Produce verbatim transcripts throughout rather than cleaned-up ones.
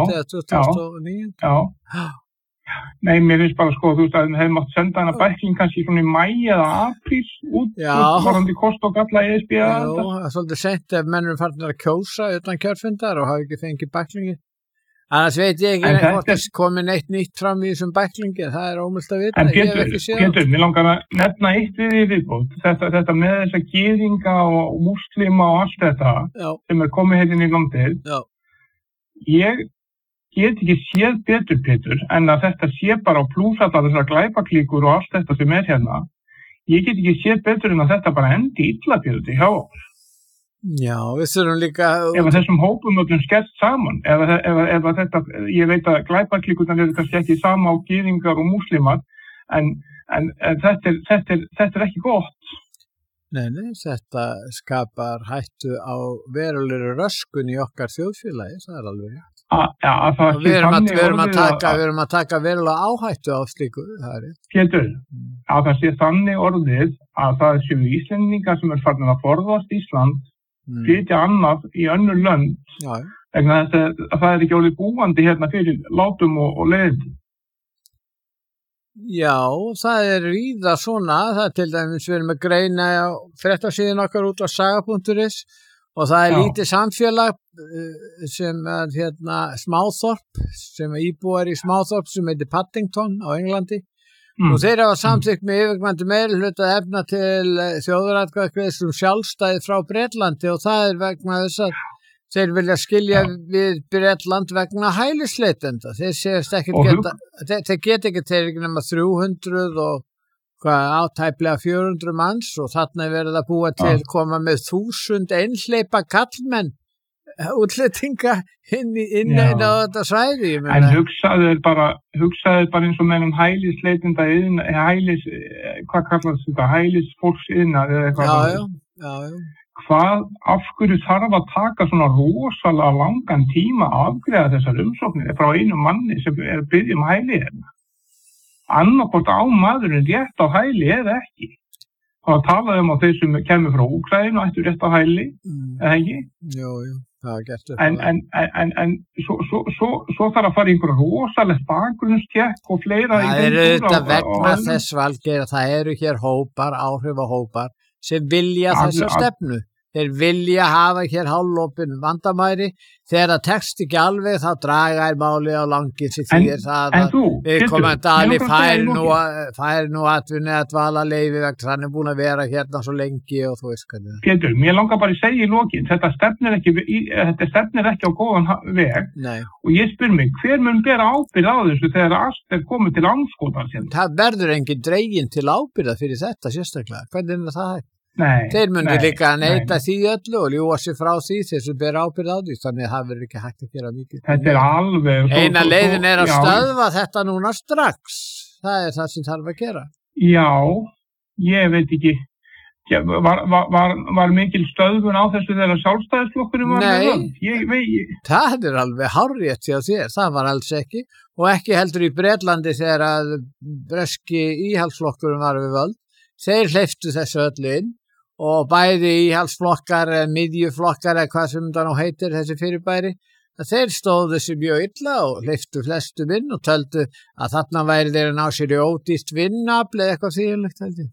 eða tuttugasta og níunda. Já. Nei, mér finnst bara sko, þú veist að hefði mátt senda hana bækling kannski svona í maí eða apríl út, varandi kost og galla E S B. Já, það er svolítið sent ef menn eru farnir að kjósa utan kjörfundar og hafa ekki fengið bæklingi. Annars veit ég ekki neitt hvort það komið neitt nýtt fram í þessum bæklingi, það er ómögulegt að vita. En Pétur, Pétur, mér langar að nefna eitt við í viðbót, þetta, þetta með þessa gyðinga og múslima og allt þetta Já. sem er komið hérna í landið. Já. Ég get ekki séð betur, Pétur, en að þetta sé bara á plúsalla þessar glæpaklíkur og allt þetta sem er hérna. Ég get ekki séð betur en að þetta bara endi illa, Pétur, hjá okkur. Já, við þurfum líka... Ef að þessum hópum öllum skellt saman, ef að, ef að, ef að þetta, ég veit að glæpaklíkurnar eru kannski ekki sama á gyðingar og múslimar, en, en, en þetta, er, þetta, er, þetta er ekki gott. Nei, nei, þetta skapar hættu á verulegri röskun í okkar þjóðfélagi, það er alveg rétt. A, ja, að það við erum að, við erum að taka, við erum að taka verulega áhættu á slíku, það er rétt. Pétur, að það sé þannig orðið að það séu Íslendingar sem er farin að forðast Ísland Mm. flytja annað í önnur lönd vegna þess að það er ekki orðið búandi hérna fyrir látum og, og leið. Já, það er víða svona, það er til dæmis við erum að greina á fréttasíðun okkar út á saga punktur is og það er Já. lítið samfélag sem er hérna smáþorp, sem er íbúar í smáþorp sem heitir Paddington á Englandi. Mm. Og þeir hafa samþykkt með yfirgnæfandi meirihluta efna til þjóðaratkvæðagreiðslu um sjálfstæði frá Bretlandi og það er vegna þess að þeir vilja skilja ja. við Bretland vegna hælisleitenda. Þeir segist ekki geta, þeir, þeir geta ekki þeir ekki nema þrjú hundruð og hvað átæplega fjögur hundruð manns og þarna er verið að búa til ja. koma með þúsund einhleypa kallmenn útlendinga inn í inn á þetta svæði. En hugsaðu bara, hugsaðu bara eins og meðan hælisleitenda yðna, hælis, hvað kallast þetta, hælisfólks yðna eða eitthvað. Já, já, já, já. Hvað, af hverju þarf að taka svona rosalega langan tíma að afgreiða þessar umsóknir frá einu manni sem er að biðja um hæli hérna? Annarkvort á maðurinn rétt á hæli eða ekki. Það talaði um á þeir sem kemur frá Úkraínu og ættu rétt á hæli, mm. eða ekki? Jú, jú. En, en, en, en svo, svo, svo, svo þarf að fara í einhverja rosalegt bakgrunnstjekk og fleira. Það eru auðvitað vegna þess Valgeir að það eru hér hópar, áhrifahópar sem vilja þessa stefnu. Þeir vilja hafa hér hálflopin vandamæri. Þegar það tekst ekki alveg þá draga er málið á langið sem því er það að við komum dali fær nú, fær nú atvinni að dvala leyfi vegna hann er búin að vera hérna svo lengi og þú veist hvernig. Pétur, mér langar bara að segja í lokin, þetta stefnir ekki, þetta stefnir ekki á góðan veg. Nei. Og ég spyr mig, hver mun bera ábyrgð á þessu þegar allt er komið til andskotans? Það verður engin dregin til ábyrgða fyrir þetta sérstaklega. Hvernig er það hægt? Nei, þeir myndi nei, líka að neita nei. því öllu og ljúga sig frá því þessu ber ábyrgð á því, þannig að það verður ekki hægt að gera mikið. Þetta er alveg... Eina leiðin er að já. stöðva þetta núna strax. Það er það sem þarf að gera. Já, ég veit ekki. Var, var, var, var mikil stöðvun á þessu þegar sjálfstæðisflokkurinn var? Nei, ég veit. Það er alveg hárrétt hjá þér, það var alls ekki. Og ekki heldur í Bretlandi þegar að breski íhaldsflokkurinn var við völd. Þeir hleyptu þessu öllu inn. Og bæði íhaldsflokkar, miðjuflokkar eða hvað sem það nú heitir þessi fyrirbæri, að þeir stóðu þessi mjög illa og hleyptu flestum inn og töldu að þarna væri þeir að ná sér í ódýrt vinnafl eða eitthvað þýðilegt heldur.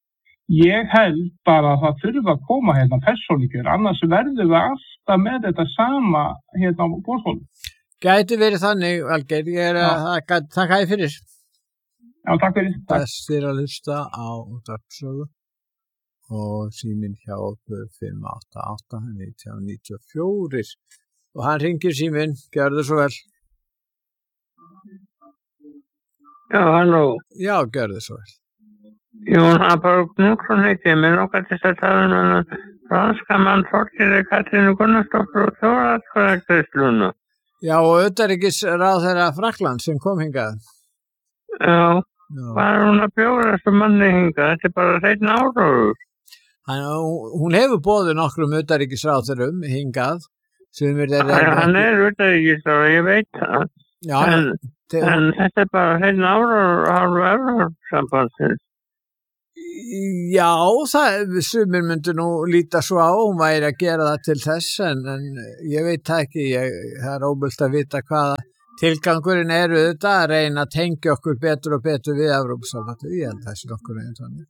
Ég held bara að það þurfa að koma hérna persónlíkjur, annars verður við alltaf með þetta sama hérna á borðhólum. Gæti verið þannig, Valgeir, ég er að ja. þakka þér fyrir. Já, takk fyrir. Best þér að hlusta á Útvarpssögu. Og síminn hjá okkur fimm átta átta nítján níutíu og fjögur og hann ringir síminn, gjörðu svo vel. Já, halló. Já, gjörðu svo vel. Jón Habar Knúksson heiti, mér nokkað til að tala um hann franska mann Þorgeiri Katrínu Gunnarsdóttur og þjóðaratkvæðagreiðsluna. Já, og utanríkisráðherra Frakklands sem kom hingað. Já, hvað er hún að bjóða þessu manni hingað? Þetta er bara hreinn áróður. Hann, hún hefur boðið nokkrum utanríkisráðherrum hingað sem er þeirra... Hann er utanríkisráðherra, ég veit það. Já, en, en þetta er bara hreinn áróður á Evrópusambandsins. Já, það, sumir myndu nú líta svo á, hún væri að gera það til þess, en, en ég veit það ekki, ég, það er ómögulegt að vita hvaða tilgangurinn eru þetta að reyna að tengja okkur betur og betur við Evrópusambandið, ég held þessi nokkur einn þannig.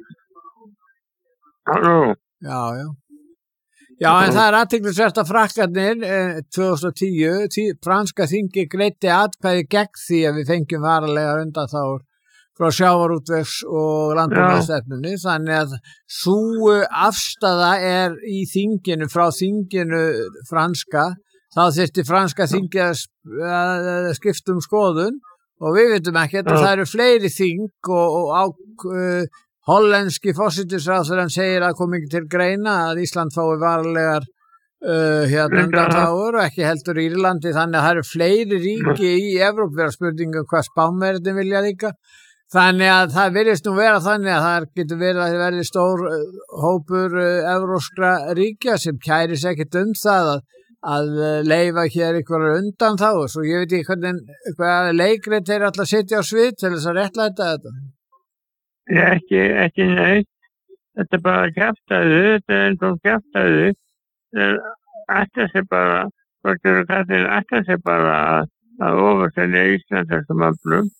Halló? Já, já. Já, en það er athyglisvert að Frakkarnir eh, tvö þúsund og tíu, tí, franska þingi greiddi atkvæði gegn því að við fengjum varanlega undanþágur frá sjávarútvegs og landbúnaðarstefnunni, þannig að sú afstaða er í þinginu, frá þinginu franska, þá þyrfti franska þingi að skipta um skoðun og við veitum ekki að það eru fleiri þing og, og á uh, hollenski forsætisráðherrann segir að kom ekki til greina að Ísland fái varanlegar uh, hérna undanþágur og ekki heldur Írlandi, þannig að það eru fleiri ríki í Evrópu, vera spurningum hvað Spánverðin vilja líka. Þannig að það virðist nú vera þannig að það getur verið að það verði stór uh, hópur uh, evróskra ríkja sem kæris ekkert um það að, að uh, leyfa hér einhverjar undan þá og svo ég veit ekki hvernig hvað leikrið þeir alltaf sitja á svið til þess að réttlæta þetta. Ég ekki, ekki neitt. Þetta er bara kjaftaði, þetta er eins og kjaftaði. Það ætla sér bara, hvort eru kallin, ætla sér bara að, að ofurselja Ísland þessum öflum.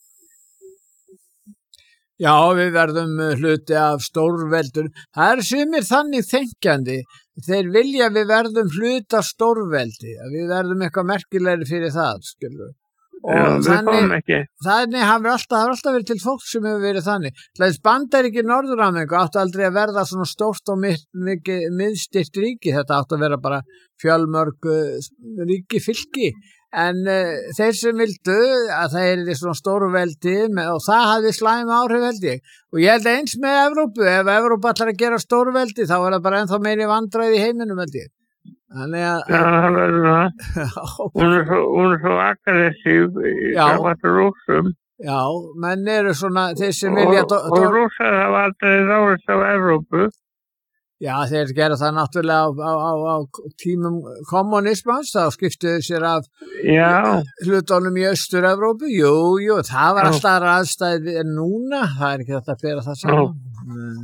Já, við verðum hluti af stórveldur. Það er sumir þannig þenkjandi. Þeir vilja við verðum hluti af stórveldi. Við verðum eitthvað merkilegri fyrir það, skilur. Og Já, þannig, þannig hafi alltaf, hafi alltaf verið til fólk sem hefur verið þannig. Þess Bandaríki Norður-Ameríku áttu aldrei að verða svona stórt og mikið miðstýrt ríki. Þetta áttu að vera bara fjölmörg ríki fylki. En uh, þeir sem vildu að það er því svona stórveldi og það hafði slæm áhrif held ég og ég held eins með Evrópu, ef Evrópu allar að gera stórveldi þá er það bara ennþá meiri vandræði í heiminum held ég. Þannig að Já, það verður það. Hún er svo, hún er svo aggressív í gagnvart rússum. Já, menn eru svona þeir sem vilja Og, og rússar hafa aldrei ráðist á Evrópu. Já, þeir gera það náttúrulega á, á, á, á tímum kommunismans, þá skiptuðu sér af Já. hlutunum í Austur-Evrópu. Jú, jú, það var alltaf aðstæði en núna, það er ekki þetta að bera það saman.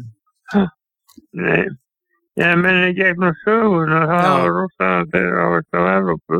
Nei, ég menni gegnum söguna, það var rússar þeir ráðist á Evrópu.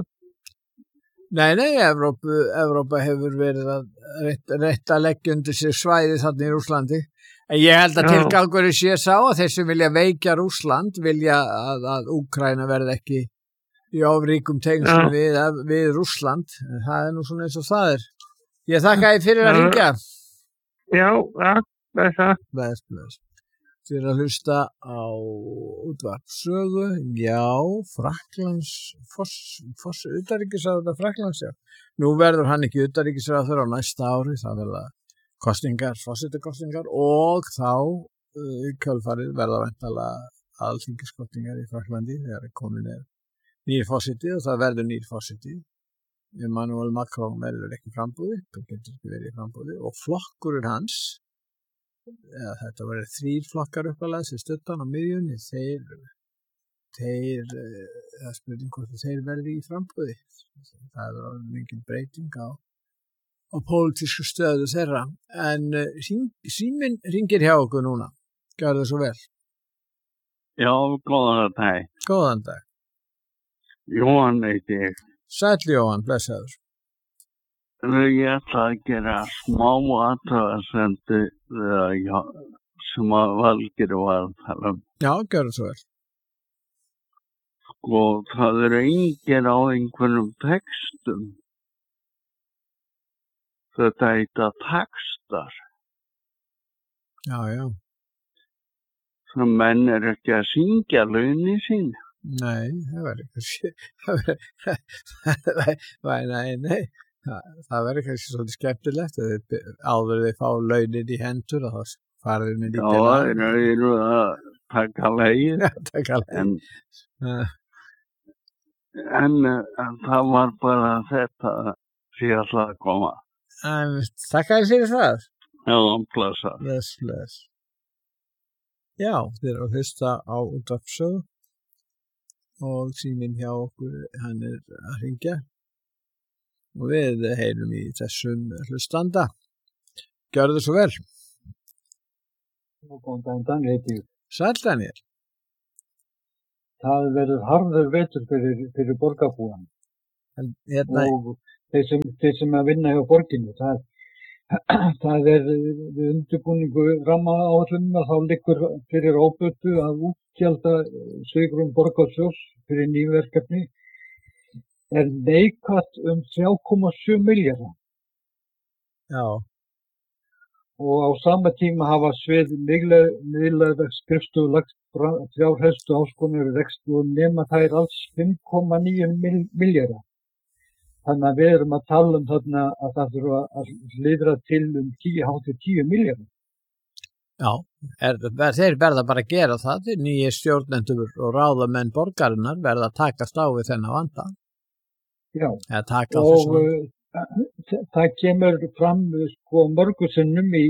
Nei, nei, Evrópu, Evrópa hefur verið að rétt, rétt að leggja undir sér svæði þarna í Rússlandi. En ég held að tilgangurinn sé sá að þeir sem vilja veikja Rússland vilja að, að Úkraína verði ekki í ofríkum tengslum við, við Rússland. Það er nú svona eins og það er. Ég þakka þér fyrir að hringja. Já, takk, blessa. Bless, bless. Fyrir að hlusta á útvarpssögu. Já, Frakklands, foss, foss, utanríkisráðherra Frakklands, já. Nú verður hann ekki utanríkisráðherra á næsta ári, það verða kostingar, forsetakostingar og þá uh, kjölfarið verða væntanlega alþingiskostingar í Frakklandi þegar komin er nýr forseti og það verður nýr forseti. Emmanuel Macron verður ekki frambúði, það getur ekki verið frambúði og flokkurinn hans, eða þetta verður þrír flokkar uppalega sem stuttan á miðjunni, þeir, þeir, það uh, spurning hvort þeir verði í frambúði. Það er mikil breyting á og pólitísku stöðu þeirra. En uh, síminn ringir hjá okkur núna. Gjör það svo vel. Já, góðan dag. Góðan dag. Jóhann heiti ég. Sæll Jóhann, blessaður. Ég ætla að gera smá athugasemd sem að Valgeir var að tala um. Já, gjör það svo vel. Sko, það eru engir á einhverjum textum. Þetta heita textar. Já, já. Sem menn er ekki að syngja launin sín. Nei, það verður ekki. Nei, nei. Það verður kannski svolítið skemmtilegt. Áður þeir fá launin í hendur og þá farið með lítið. Já, þeir eru að taka legið. Já, taka legið. En, en, en það var bara þetta sem ég ætlaði að koma. Þakka þér fyrir það. Já, blessa. Bless, bless. Já, þið eru að hlusta á útvarpssögu og síminn hjá okkur, hann er að hringja og við heyrum í þessum hlustanda. Gjörðu svo vel. Góðan daginn, Daniel heiti ég. Sæll Daniel. Það verður harður vetur fyrir, fyrir borgarbúan. En, hérna, og þeir sem, þeir sem að vinna hjá borginni, það, það er við undirbúningu rammaáætlunum að þá liggur fyrir óbötu að útgjalda svigrúm borgarsjóðs fyrir nýverkefni er neikvætt um þrjú komma sjö milljarða. Já. Og á sama tíma hafa svið miðlæða skrifstofu lagt þrjár helstu áskoranir í rekstri og nema þær alls fimm komma níu milljarða. Þannig að við erum að tala um þarna að það þurfa að hliðra til um tíu, hátt í tíu milljarða. Já, er, þeir verða bara að gera það, nýjir stjórnendur og ráðamenn borgarinnar verða að takast á við þennan vanda. Já, Eða taka á og þessu vanda. uh, það kemur fram sko mörgu sinnum í,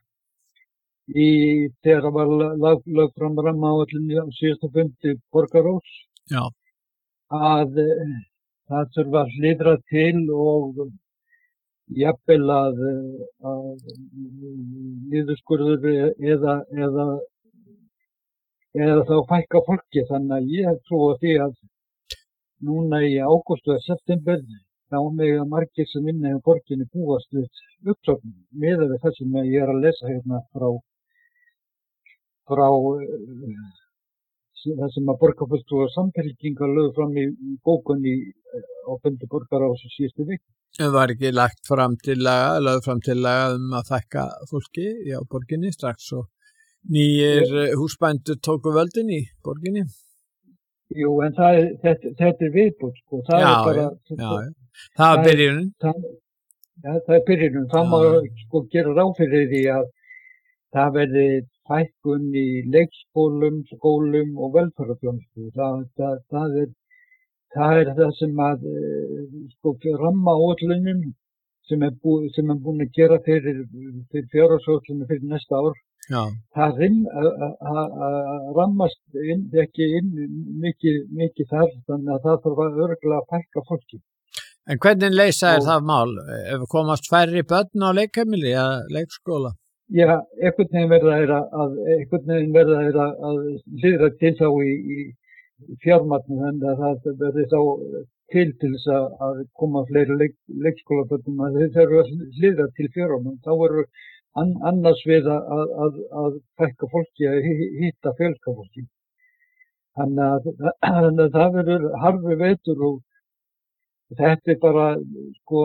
í þegar það var lag, lag fram rammaáætlun á síðasta fundi borgarráðs Já, að uh, það þurfa að hliðra til og jafnvel að, að niðurskurður eða, eða, eða þá fækka fólki. Þannig að ég trúi því að núna í ágúst og september þá mega margir sem vinna í borginni búast við uppsögnum miðað við það sem ég er að lesa hérna frá, frá uh, það sem að borgarfulltrúar samfylkingar lögðu fram í, í bókunni á fundi borgarráðs í síðustu viku. það var ekki lagt fram tillaga, lögð fram tillaga um að þekka fólki í borginni strax og nýjir yeah. húsbændur tóku völdin í borginni. Jú, en það er, þetta, þetta er viðbútt, sko. Það Já, er bara... já, já. Það var byrjunin. Það, ja, það er byrjunin. Það má sko gera ráð fyrir því að það verði fækkun í leikskólum, skólum og velferðarþjónustu. Það, það, það, er, það er það sem að sko rammaáætlunin sem er búin sem er búin að gera fyrir, fyrir fjárhagsáætlunum fyrir næsta ár. Já. Það rammast inn, ekki inn mikið, mikið þar, þannig að það þarf að örugglega að fækka fólki. En hvernig leysa er það mál? Ef komast færri börn á leikheimili eða leikskóla? Já, einhvern veginn verða er að, einhvern veginn verða er að, að hliðra til þá í, í fjármagni, þannig að það verði þá til til þess að koma fleiri leik, leikskólabörnum, að þeir þurfa að hliðra til fjármagni. Þá verður An, annars við að, að, að fækka fólki, að hitta fjölka fólki. Þannig að, að, að það verður harfi vetur og þetta er bara, sko,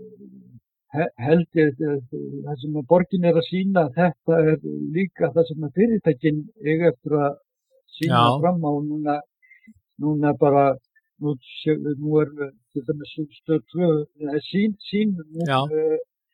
held ég, það sem að borgin er að sína, þetta er líka það sem að fyrirtækin eiga eftir að sína Já. Fram á núna, núna bara, nú, nú er þetta með stöð tvö, sín, sín, nú,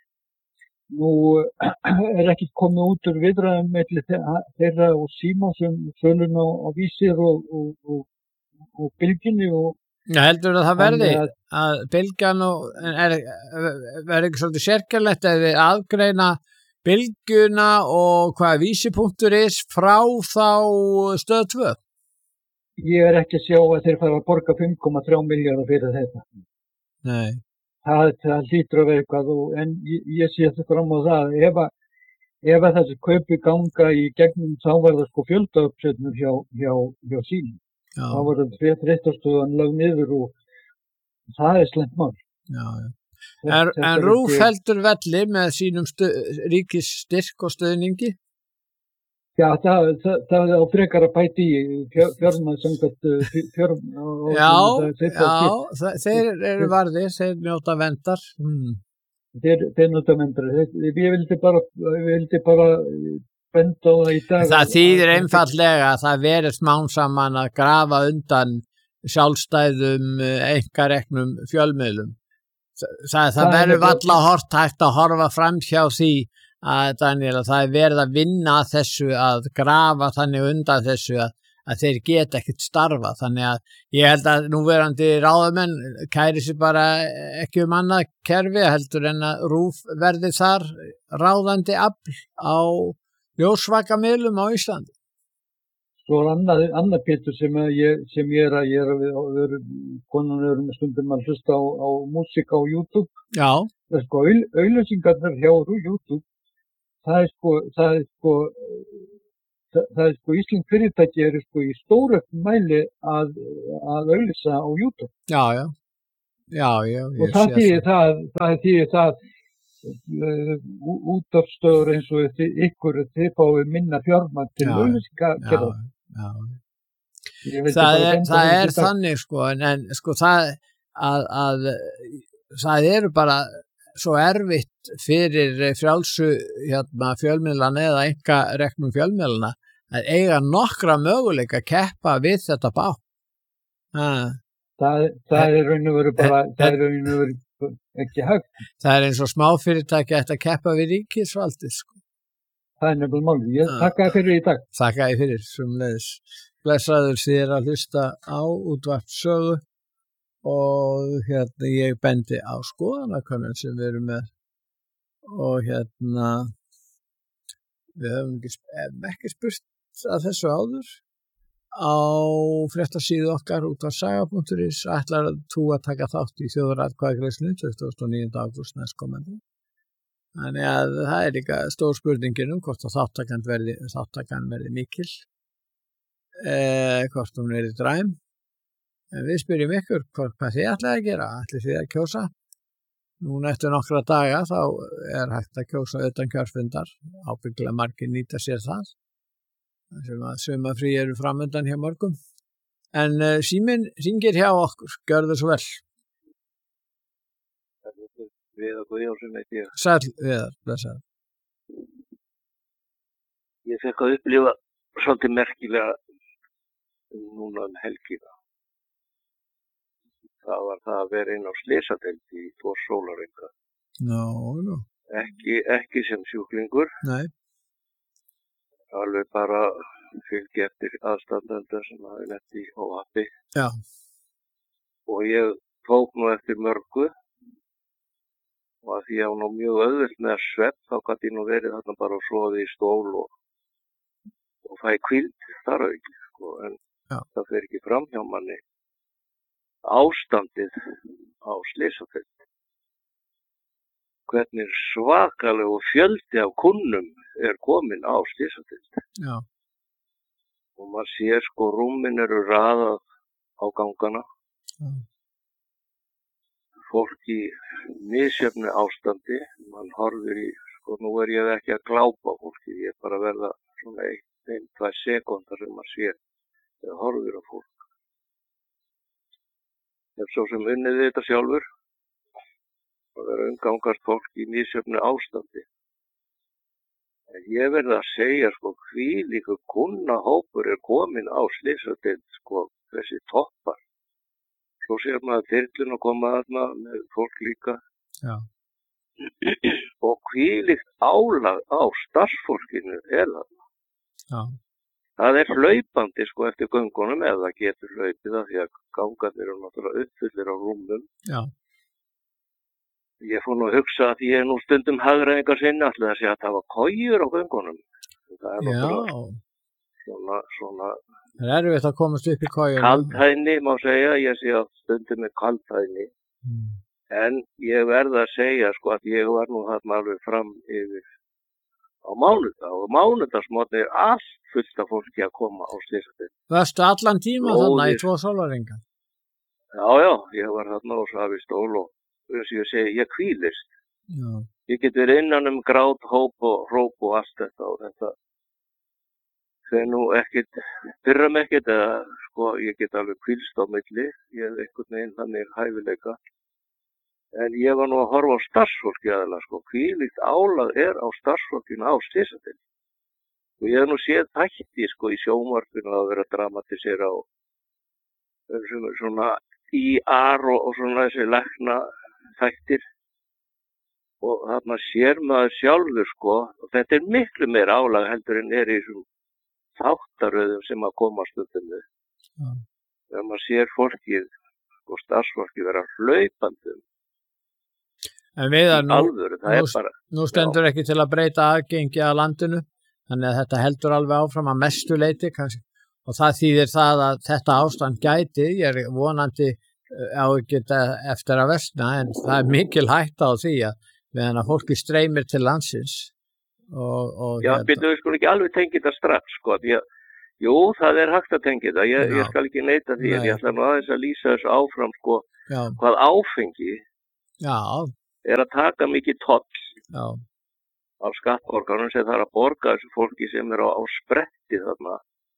Nú er ekki komið út úr viðræðum milli þeirra og Símans um sölun á, á Vísir og, og, og, og Bylgjunni. Já, heldur að það verði að, að Bylgjan og er, er ekki svolítið sérkjærlegt að við afgreina Bylgjuna og hvað vísi punktur is frá þá stöð tvö? Ég er ekki að sjá að þeir fara að borga fimm komma þrjá milljarða fyrir þetta. Nei. Það, það hlýtur að vera eitthvað og, en ég, ég sé þetta fram á það ef að, ef að þessi kaupi ganga í gegnum þá var það sko fjöldauppsetnur hjá, hjá, hjá sín. Þá var það fréttastöðan lögð niður og það er slæmt mál. Já, já. En, en Rúf ekki... heldur velli með sínum ríkisstyrk og stöðningi? Já, það, það, það er á frekar að bæti í fjármagn samkvæmt fjármagn. Já, þeir, já, það, þeir eru varðir, þeir njóta vendar. Hmm. Þeir, þeir njóta vendar. Ég vildi bara, ég vildi bara benda á það í dag. Það þýðir einfallega að það verið smán saman að grafa undan sjálfstæðum einkareknum fjölmiðlum. Það, það, það verður valla hort hægt að horfa fram hjá því að Daniel, að það er verið að vinna að þessu, að grafa þannig undan þessu að, að þeir geta ekkert starfa. Þannig að ég held að núverandi ráðamenn kæri sér bara ekki um annað kerfi heldur en að Rúf verði þar ráðandi afl á ljósvakamiðlum á Íslandi. Svo er annað, annað Pétur sem ég, sem ég er að ég er að vera konan er með stundum að hlusta á, á músík á YouTube. Já. Það er sko auðlýsingarnar hjá YouTube. Það er sko, það er sko, það, það er sko íslensk fyrirtæki eru sko í stórauknum mæli að, að auglýsa á YouTube. Já, já. Já, já. Og það þýðir það, það þýðir það uh, útvarpsstöðvar eins og ykkur þið fáið minna fjármagn til auglýsingagerðar. Já, já. Það er, það er þannig sko, en, en sko það að, að það eru bara svo erfitt fyrir frjálsu hérna, fjölmiðlana eða enga reknum fjölmiðlana að eiga nokkra möguleika að keppa við þetta bát. Það, það er raun og veru bara, það er raun og veru ekki hægt. Það er eins og smáfyrirtæki að keppa við ríkisvaldið. Sko. Það er nefnilega málið. Ég þakka þér fyrir í dag. Þakka þér fyrir, sumleiðis. Blessaður þér að hlusta á útvarpssögu og hérna ég bendi á skoðanakönnun sem við erum með og hérna við höfum ekki, ekki spurt að þessu áður á fréttasíðu okkar útvarpssaga punktur is ætlar þú að taka þátt í þjóðaratkvæðagreiðslu tuttugasta og níunda ágúst næstkomandi. Þannig að það er líka stór spurningin um hvort að þáttakan verði, þáttakan verði mikil, eh, hvort hún verði dræm. En við spyrjum ykkur hvað, hvað þið ætlaði að gera, ætlið þið að kjósa. Núna eftir nokkra daga þá er hægt að kjósa utan kjörfundar, ábyggilega margir nýta sér það. Sem að sumarfrí eru framöndan hjá mörgum. En uh, síminn hringir hjá okkur, gjörðu svo vel. Viðar Guðjónsson heiti ég. Sæll Viðar, blessaður. Ég fekk að upplifa svolítið merkilega núna um helgina. Það var það að vera inn á slysadeild í tvo sólarhringa. No, no. Ekki, ekki sem sjúklingur. Nei. Alveg bara fylgi eftir aðstandenda sem hafi lent í óhappi. Já. Og ég tók nú eftir mörgu og að því ég á nú mjög auðvelt með svefn þá gat ég nú verið þarna bara og sofið í stól og, og það er hvíld þar auki. Sko, en Já. Það fer ekki fram hjá manni. Ástandið á slysadeild. Hvernig svakalegu fjöldi af kunnum er komin á slysadeild. Já. Og maður sér sko rúmin eru raðað á gangana. Já. Fólk í misjöfnu ástandi. Man horfir í, sko nú er ég ekki að glápa fólki. Ég er bara að verða svona ein, ein, tvær sekundar sem maður sér. Þegar horfir á fólk. Ef svo sem unnið þetta sjálfur og vera umgangast fólk í misjöfnu ástandi. En ég verði að segja sko hvílíkur kunnahópur er komin á slysadeild sko þessi toppar. Svo sér maður þyrlun að koma þarna með fólk líka. Já. Og hvílíkt álag á starfsfólkinu er þarna. Já. Það er hlaupandi sko eftir göngunum eða það getur hlaupið af því að gangarnir eru náttúrulega uppfullir á rúmum. Já. Ég fór nú að hugsa að ég er nú stundum hagræðingar sinni ætlaði að segja að það var kojur á göngunum. Það er náttúrulega svona, svona það er erfitt að komast upp í kojunum. Kaldhæðni má segja, ég sé að stundum er kaldhæðni. Mm. En ég verða að segja sko að ég var nú þarna alveg fram yfir á mánudag og mánudagsmorgni er allt fullt af fólki að koma á slysadeild. Varstu allan tíma þarna í tvo sólarhringa? Já, já, ég var þarna og svaf í stól og eins og ég segi, ég hvílist. Já. Ég get verið innan um grát, hóp og hróp og allt þetta og þetta. Þegar nú ekkit, fyrra með ekkit eða sko, ég get alveg hvílst á milli, ég hef einhvern veginn þannig hæfileika. En ég var nú að horfa á starfsfólki aðeins, sko, hvílíkt álag er á starfsfólkinu á slysadeild. Og ég hef nú séð þætti, sko, í sjónvarpinu að vera að dramatisera á svona í ar og, og svona þessi lækna þættir. Og þarna sér maður sjálfur, sko, og þetta er miklu meira álag heldur en er í þessum þáttaröðum sem að koma stundum við. Ja. Þegar maður sér fólkið, sko, starfsfólkið vera hlaupandi. En Viðar, nú, Alvöru, nú, bara, nú stendur já. Ekki til að breyta aðgengi að landinu, þannig að þetta heldur alveg áfram að mestu leyti kannski. Og það þýðir það að þetta ástand gæti, ég er vonandi á ekki eftir að versna, en það er mikil hætta á því að meðan að fólki streymir til landsins og, og Já, hérna- betur við skulum ekki alveg tengja þetta strax, sko, því að, jú, það er hægt að tengja þetta, ég, Já. ég skal ekki neita því, en Nei. ég ætla nú aðeins að lýsa þessu áfram, sko, já, hvað áfengi já, er að taka mikið toll já, á skattborgarum sem það er að borga þessu fólki sem er á, á spretti þarna,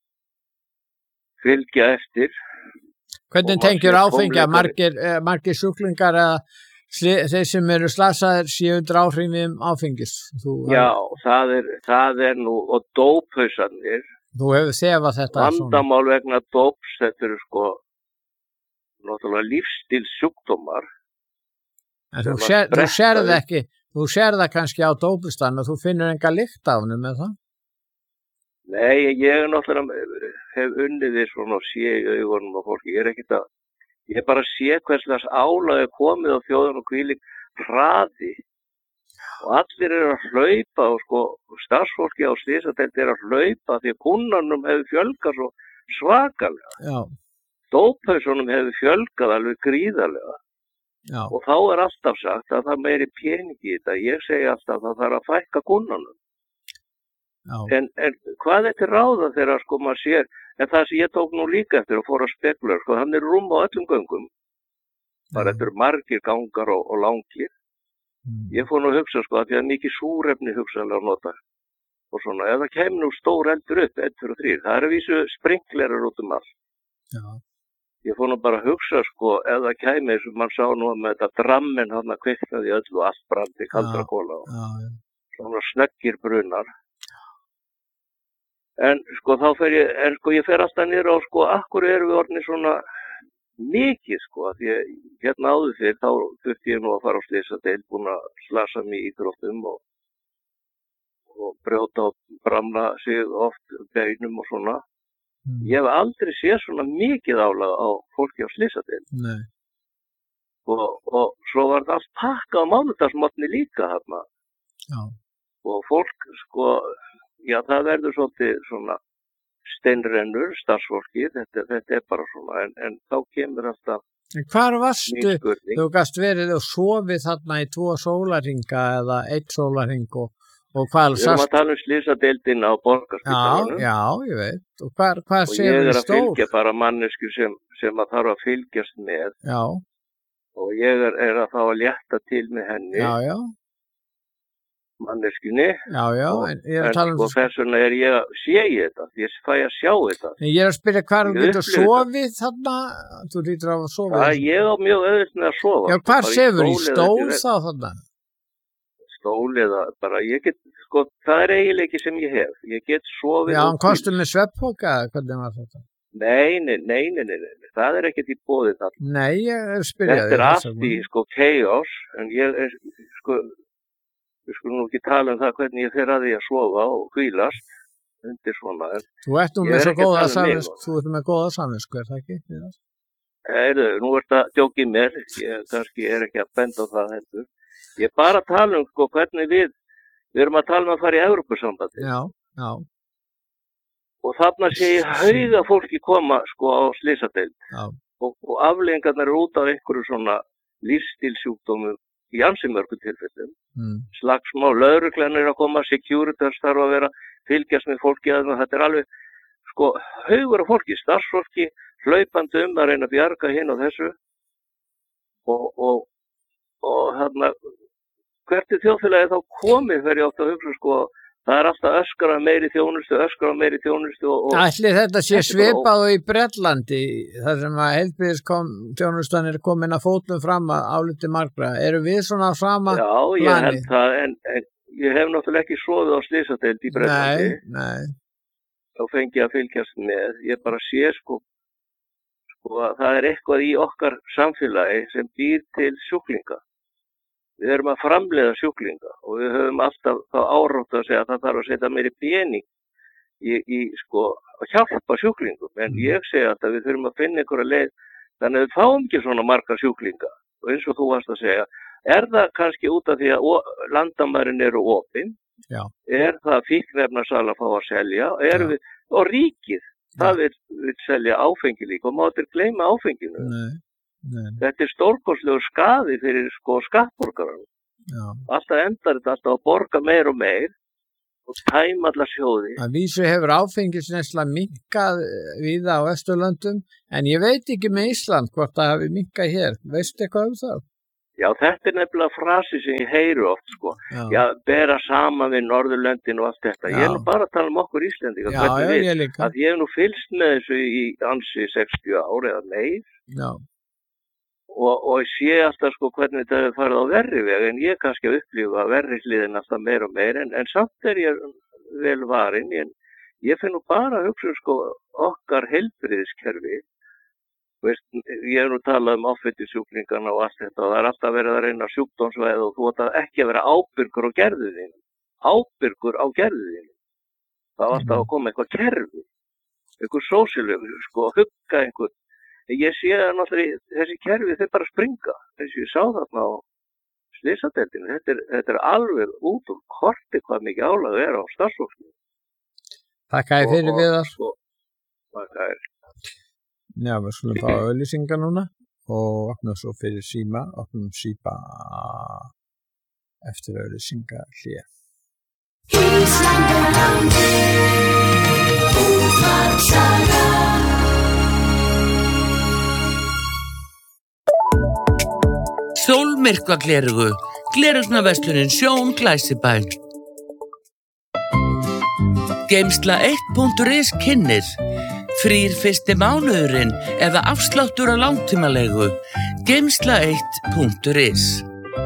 fylgja eftir. hvernig Og maður tengir sér áfengi að tónleikari. margir, eh, margir sjúklingar eða sli- þeir sem eru slasaðir séu undir áhrifum áfengis þú, Já, það er, það er nú, og dóphausarnir, þú hefur þefað þetta svona. vandamál vegna dóps, þetta eru sko, náttúrulega lífstíls sjúkdómar. En sem þú, að sér, þú spretta sérð upp. ekki, þú sérð það kannski á dópustann og þú finnur enga lykt af hennu með það. Nei, ég er náttúrulega, hef unnið því svona og sé í augunum á fólki, ég er ekkert að, ég bara sé hverslega álag er komið á þjóðan og hvílík hraði og allir eru að hlaupa og sko starfsfólki á slysadeild er að hlaupa því að kunnanum hefur fjölgað svo svakalega. Já, Dóphausunum hefur fjölgað alveg gríðarlega já, og þá er alltaf sagt að það meiri peningi í þetta. Ég segi alltaf að það þarf að fækka kunnanum. já, En, en hvað er til ráða þegar sko maður sér, en það sem ég tók nú líka eftir og fór að spekulera, sko hann er rúm á öllum göngum, bara þetta eru margir gangar og, og langir. mm, Ég fór nú að hugsa sko að því að mikið súrefni hugsanlega að nota og svona, ef það kemur nú stór eldur upp, einn, tveir og þrír, það eru vísu sprinklerar út um allt. já, Ég fór nú bara að hugsa sko, ef það kemur eins og mann sá nú með þetta drammen hann að kviknaði í öllu og allt brandi, kaldra Já. kóla og já, já, svona snöggir brunar. En sko þá fer ég, en sko ég fer alltaf niður á sko, akkur erum við orðinni svona mikið sko, af því að hérna áður fyrir þá þurfti ég nú að fara á slysadeild, búin að slasa mig í íþróttum og, og brjóta og bramla sig oft beinum og svona. mm, Ég hef aldrei séð svona mikið álag á fólki á slysadeild nei, og, og svo var það allt pakkað á mánudagsmotni líka þarna já, og fólk sko, já það verður svolítið svona steinrennur, starfsfólki, þetta, þetta er bara svona, en, en þá kemur alltaf en hvar varstu, mín spurning. þú gast verið og sofið þarna í tvo sólarhinga eða eitt sólarhing og, og hvað Við erum sast, að tala um slysadeildina á já, borgarspítalanum já, ég veit, og hvar, hvar og ég séu er þið að stór, fylgja bara mannesku sem, sem að þarf að fylgjast með já, og ég er, er að fá að létta til með henni, já, já, manneskunni, já, já, og, en ég er en að tala um sko þess vegna er ég að sé ég þetta, ég fæ að sjá þetta. En ég er að spyrja hvar þú Ég getur upplifi sofið þarna, þú lítur á að sofið. Það ég á mjög auðvitað með að sofa. Já, sko, hvar bara sefur í stól eða stól ekki þá þarna? Stól eða bara, ég get, sko, það er eiginleiki sem ég hef. Ég get sofið Já, og hann kostum með sveppoka, hvernig var þetta? Nei, nei, nei, nei, nei, nei, það er ekkert í boði það. Nei, ég er að spyrja Þetta er þig allt í, sko, chaos, en ég er, sko, við skulum nú ekki tala um það hvernig ég fer að því að sofa og hvílast undir svona. En, Þú ert nú Ég með er svo ekki að góða tala um mig samvinsku, þú ert með góða samvinsku, er það ekki? heyrðu, nú er þetta djókið mér, ég kannski er ekki að benda á það heldur. Ég er bara að tala um, sko, hvernig við, við erum að tala um að fara í Evrópusambandi. Já, já, Og þarna sé ég hauga fólki koma sko á slysadeild já, og, og afleiðingarnar eru út af einhverju svona lífstílsjúkdómum í ansi mörgum tilfellum. mm, Slagsmál, lögreglan er að koma, securitas þarf að vera fylgjast með fólki að þetta er alveg sko haugur af fólki, starfsfólki, hlaupandi um að reyna að bjarga hinn og þessu og, og, og hérna hvert er þjóðfélagið þá komið þegar ég átt að hugsa sko það er alltaf öskra meiri þjónustu, öskra meiri þjónustu og, og Ætli þetta sé Þetta er bara svipað og í Bretlandi, þar sem að heilbrigðisþjónustan er komin að fótum fram að áliti margra. Eru við svona á sama já, ég plani? held það en, en ég hef náttúrulega ekki sofið á slysadeild í Bretlandi. Nei, nei, Þá fengi ég að fylgjast með. Ég bara sé sko, sko að það er eitthvað í okkar samfélagi sem býr til sjúklinga. Við erum að framleiða sjúklinga og við höfum alltaf þá árátt að segja að það þarf að setja meiri pening í, í sko að hjálpa sjúklingum. En ég segi að við þurfum að finna einhverja leið þannig að við fáum ekki svona marga sjúklinga. Og eins og þú varst að segja, er það kannski út af því að landamærin eru opin? já, Er það fíkniefnasala að fá að selja? Er Já. við, og ríkið, það vil, vil selja áfengi líka og má þetta gleyma áfenginu. nei, nei, Þetta er stórkostlegur skaði fyrir sko skattborgarann. já, Alltaf endar þetta alltaf að borga meir og meir og tæma alla sjóði. Að vísu hefur áfengisneysla minnkað víða á Vesturlöndum, en ég veit ekki með Ísland hvort það hafi minnkað hér. Veistu eitthvað um það? Já, þetta er nefnilega frasi sem ég heyri oft, sko. Já, já bera saman við Norðurlöndin og allt þetta. Já. Ég er nú bara að tala um okkur Íslendinga. Já, já, við, ég líka. Að ég hef nú fylgst með þessu í ansi sextíu ár eða meir. Já. Og, og ég sé alltaf, sko, hvernig þetta er farið á verri veg, en ég kannski að upplifa verri hliðin alltaf meir og meir, en, en samt er ég vel varin. En ég finn nú bara að hugsa, sko, okkar heilbrigðiskerfi. Veist, ég hef nú talað um offitusjúklingarna og allt þetta og það er alltaf verið að reyna sjúkdómsvæði og þú ætti ekki að vera ábyrgur á gerðuðinu. Ábyrgur á gerðuðinu. Það var alltaf að koma eitthvað kerfi, eitthvað sósíalöfur, sko, að hugga einhvern. Ég sé að náttúrulega þessi kerfi þeir bara springa. Þess að ég sá þarna á slysadeildinu. Þetta er, þetta er alveg út úr korti hvað mikið álag er á starfsfólkinu. Takk að þið fyrir við það. Sko, takk að þið. Já, við skulum fá auðlýsingar núna og opnum svo fyrir síma, opnum sípa eftir auðlýsingar hlýja. Sólmyrkva glerugu, glerugnaverslunin Sjón Glæsibæ. Geimsla eitt punktur is kynnir. Frýr fyrsti mánuðurinn eða afsláttur á langtímalegu. Geimsla eitt punktur is.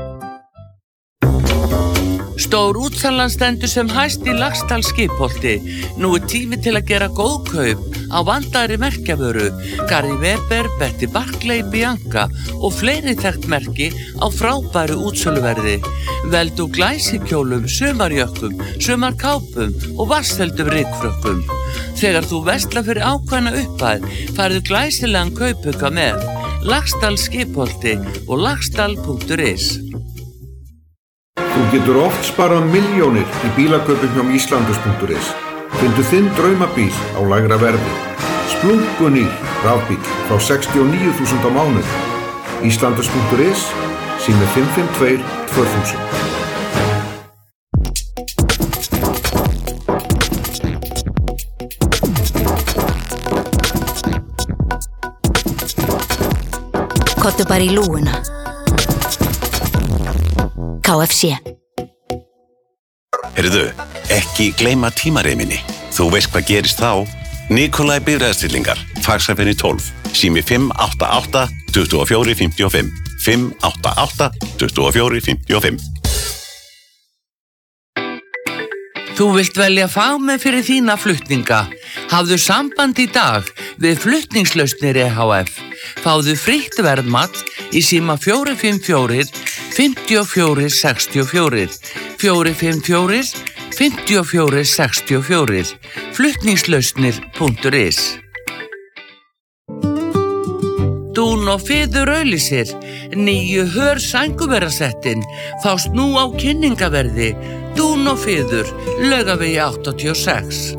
Stór útsalan stendur sem hæst í Laxdal skipholti. Nú er tími til að gera góð kaup á vandaðri merkjavöru. Gary Weber, Betty Barclay, Bianca og fleiri þekkt merki á frábæru útsöluverði. Veldu glæsikjólum, sumarjökkum, sumarkápum og vatnsfeldum rykfrökkum. Þegar þú verslar fyrir ákveðna upphæð, færðu glæsilegan kaupauka með Laxdal skipholti og laxdal punktur is. Þú getur oft sparað milljónir í bílakaupum hjá Íslandus punktur is. Fyndu þinn draumabíl á lægra verði. Splunkunýr rafbíl frá sextíu og níu þúsund á mánuð. Íslandus punktur is, sími fimm fimm tvö tvö þúsund. Kottu bara í lúguna. K F C. Heyrðu, ekki gleyma tímareiminni. Þú veist hvað gerist þá? Nikolai bifreiðastillingar, Faxafenni tólf, sími fimm átta átta tvö fjögur fimm fimm, fimm átta átta tvö fjögur fimm fimm. Þú vilt velja fagmenn fyrir þína flutninga. Hafðu samband í dag við Flutningslausnir E H F. Fáðu frítt verðmat í síma fjögur fimm fjögur, fimm fjögur sex fjögur, fjögur fimm fjögur, fimm fjögur sex fjögur, flutningslausnir punktur is. Dún og Fiður auglýsir, nýju hör sænguverasettin, fást nú á kynningaverði. Dún og Fiður, Laugavegi áttatíu og sex.